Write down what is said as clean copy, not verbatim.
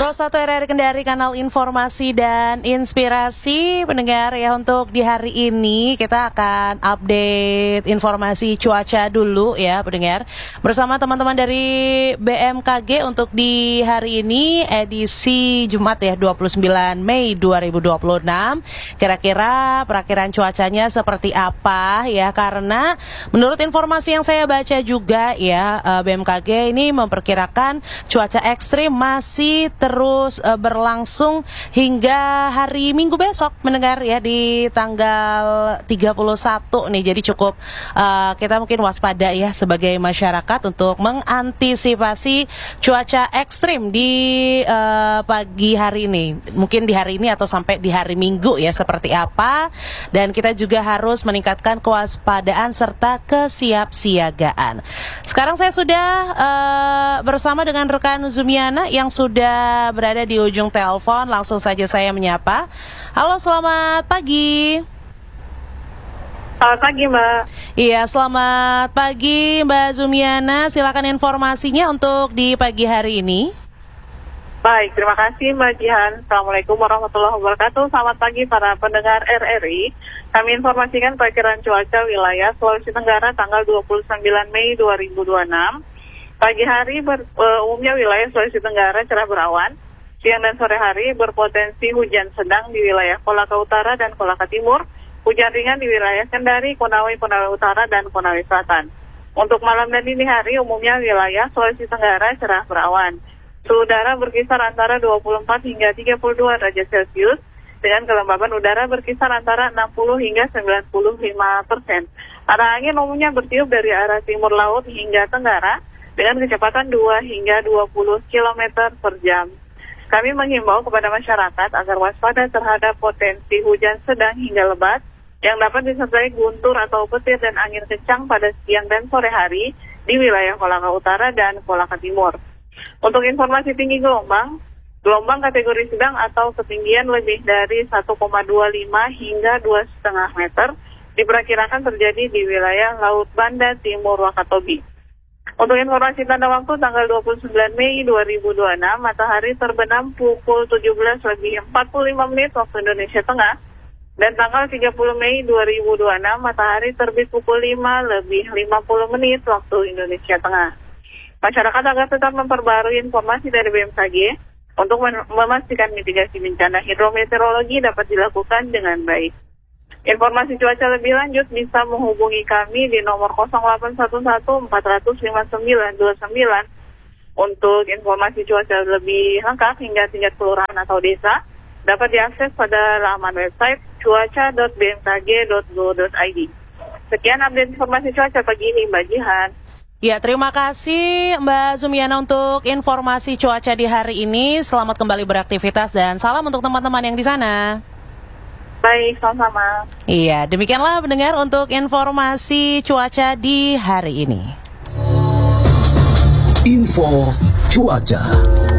101 RRI Kendari, kanal informasi dan inspirasi. Pendengar ya, untuk di hari ini kita akan update informasi cuaca dulu ya pendengar, bersama teman-teman dari BMKG untuk di hari ini edisi Jumat ya 29 Mei 2026. Kira-kira perakiraan cuacanya seperti apa ya, karena menurut informasi yang saya baca juga ya, BMKG ini memperkirakan cuaca ekstrim masih terus berlangsung hingga hari Minggu besok mendengar ya, di tanggal 31 nih. Jadi cukup kita mungkin waspada ya sebagai masyarakat untuk mengantisipasi cuaca ekstrim di pagi hari ini. Mungkin di hari ini atau sampai di hari Minggu ya seperti apa. Dan kita juga harus meningkatkan kewaspadaan serta kesiapsiagaan. Sekarang saya sudah bersama dengan rekan Zumiana yang sudah berada di ujung telepon. Langsung saja saya menyapa. Halo, selamat pagi. Selamat pagi, Mbak. Iya, selamat pagi Mbak Zumiana. Silakan informasinya untuk di pagi hari ini. Baik, terima kasih Mbak Jihan. Assalamualaikum warahmatullahi wabarakatuh. Selamat pagi para pendengar RRI. Kami informasikan perkiraan cuaca wilayah Sulawesi Tenggara tanggal 29 Mei 2026. Pagi hari umumnya wilayah Sulawesi Tenggara cerah berawan. Siang dan sore hari berpotensi hujan sedang di wilayah Kolaka Utara dan Kolaka Timur. Hujan ringan di wilayah Kendari, Konawe Utara, dan Konawe Selatan. Untuk malam dan dini hari umumnya wilayah Sulawesi Tenggara cerah berawan. Suhu udara berkisar antara 24 hingga 32 derajat Celcius. Dengan kelembaban udara berkisar antara 60 hingga 95%. Arah angin umumnya bertiup dari arah timur laut hingga tenggara dengan kecepatan 2 hingga 20 km per jam. Kami menghimbau kepada masyarakat agar waspada terhadap potensi hujan sedang hingga lebat yang dapat disertai guntur atau petir dan angin kencang pada siang dan sore hari di wilayah Kolaka Utara dan Kolaka Timur. Untuk informasi tinggi gelombang kategori sedang atau ketinggian lebih dari 1,25 hingga 2,5 meter diperkirakan terjadi di wilayah Laut Banda Timur Wakatobi. Untuk informasi tanda waktu tanggal 29 Mei 2026, matahari terbenam pukul 17:45 waktu Indonesia Tengah, dan tanggal 30 Mei 2026, matahari terbit pukul 5:50 waktu Indonesia Tengah. Masyarakat agar tetap memperbarui informasi dari BMKG untuk memastikan mitigasi bencana hidrometeorologi dapat dilakukan dengan baik. Informasi cuaca lebih lanjut bisa menghubungi kami di nomor 0811 400 5929. Untuk informasi cuaca lebih lengkap hingga tingkat kelurahan atau desa dapat diakses pada laman website cuaca.bmkg.go.id. Sekian update informasi cuaca pagi ini, Mbak Jihan. Ya, terima kasih Mbak Zumiana untuk informasi cuaca di hari ini. Selamat kembali beraktivitas dan salam untuk teman-teman yang di sana. Baik, sama-sama. Iya, demikianlah pendengar untuk informasi cuaca di hari ini. Info cuaca.